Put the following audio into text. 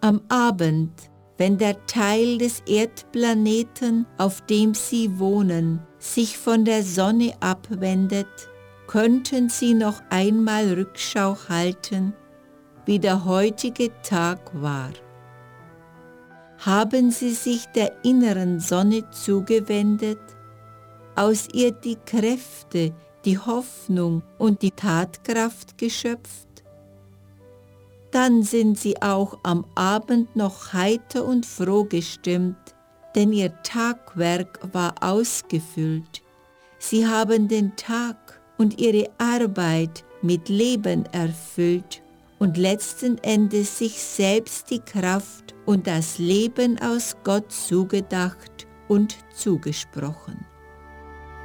Am Abend, wenn der Teil des Erdplaneten, auf dem Sie wohnen, sich von der Sonne abwendet, könnten Sie noch einmal Rückschau halten, wie der heutige Tag war. Haben Sie sich der inneren Sonne zugewendet, aus ihr die Kräfte, die Hoffnung und die Tatkraft geschöpft? Dann sind Sie auch am Abend noch heiter und froh gestimmt, denn Ihr Tagwerk war ausgefüllt. Sie haben den Tag und Ihre Arbeit mit Leben erfüllt und letzten Endes sich selbst die Kraft und das Leben aus Gott zugedacht und zugesprochen.